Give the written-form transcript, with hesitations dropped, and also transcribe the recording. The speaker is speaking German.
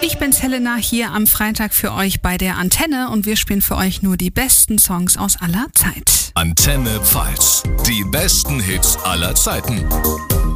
Ich bin's Helena hier am Freitag für euch bei der Antenne und wir spielen für euch nur die besten Songs aus aller Zeit. Antenne Pfalz. Die besten Hits aller Zeiten.